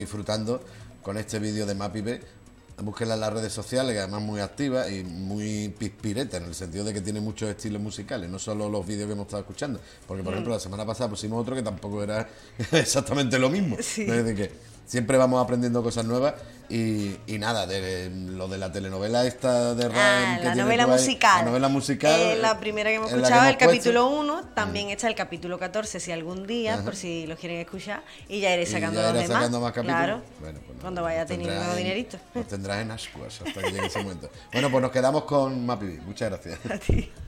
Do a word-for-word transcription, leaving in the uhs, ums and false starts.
disfrutando con este vídeo de Mapibe. Búsquenla en las redes sociales, que además es muy activa y muy pispireta, en el sentido de que tiene muchos estilos musicales, no solo los vídeos que hemos estado escuchando. Porque, por ejemplo, la semana pasada pusimos otro que tampoco era exactamente lo mismo. Sí. Es decir, que siempre vamos aprendiendo cosas nuevas y, y nada, de lo de la telenovela esta de Ah, que la tiene novela tú ahí, musical. La novela musical. Eh, la primera que hemos es la escuchado, el hemos puesto. capítulo uno, también está el capítulo catorce, si algún día, Ajá. por si lo quieren escuchar, y ya iré Y sacando ya los irás demás. sacando más capítulos. Claro, Bueno, pues nada, cuando vaya nos teniendo tendrás en- dinerito. Nos tendrás en ascuas hasta que llegue ese momento. Bueno, pues nos quedamos con Mapibi. Muchas gracias. A ti.